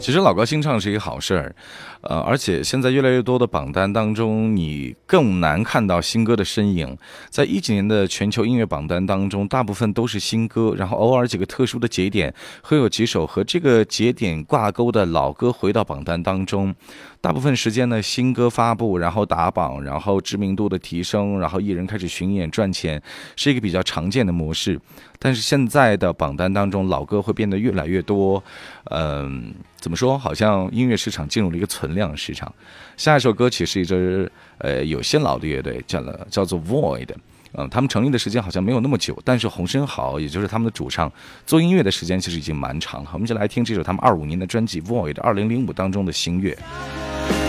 其实老歌新唱是一个好事儿，而且现在越来越多的榜单当中，你更难看到新歌的身影。在10几年的全球音乐榜单当中，大部分都是新歌，然后偶尔几个特殊的节点，会有几首和这个节点挂钩的老歌回到榜单当中。大部分时间呢，新歌发布，然后打榜，然后知名度的提升，然后艺人开始巡演赚钱，是一个比较常见的模式。但是现在的榜单当中，老歌会变得越来越多。怎么说？好像音乐市场进入了一个存量市场。下一首歌曲是一支有些老的乐队，叫做 Void。他们成立的时间好像没有那么久，但是洪申豪，也就是他们的主唱，做音乐的时间其实已经蛮长了。我们就来听这首他们25年的专辑《Void》2005当中的新乐。